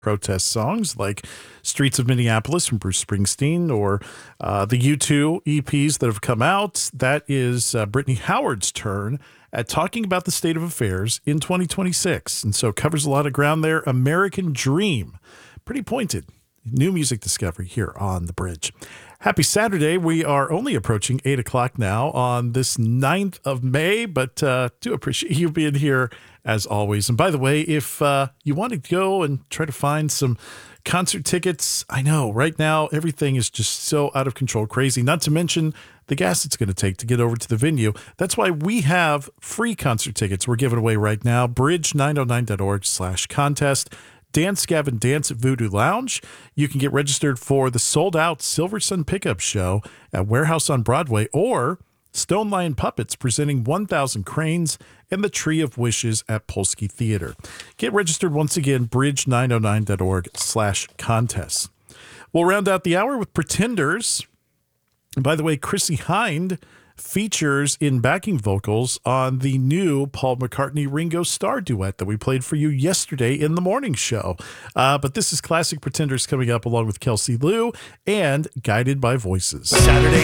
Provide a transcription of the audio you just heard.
protest songs like Streets of Minneapolis from Bruce Springsteen or the U2 EPs that have come out. That is Brittany Howard's turn at talking about the state of affairs in 2026. And so covers a lot of ground there. American Dream. Pretty pointed. New music discovery here on The Bridge. Happy Saturday. We are only approaching 8 o'clock now on this 9th of May, but do appreciate you being here as always. And by the way, if you want to go and try to find some concert tickets, I know right now everything is just so out of control, crazy, not to mention the gas it's going to take to get over to the venue. That's why we have free concert tickets we're giving away right now. Bridge909.org/contest. Dance Gavin Dance at Voodoo Lounge. You can get registered for the sold-out Silver Sun Pickup Show at Warehouse on Broadway or Stone Lion Puppets presenting 1,000 Cranes and the Tree of Wishes at Polsky Theater. Get registered once again, bridge909.org/contest. We'll round out the hour with Pretenders. And by the way, Chrissie Hynde features in backing vocals on the new Paul McCartney-Ringo Starr duet that we played for you yesterday in the morning show. But this is Classic Pretenders coming up along with Kelsey Lou and Guided by Voices. Saturday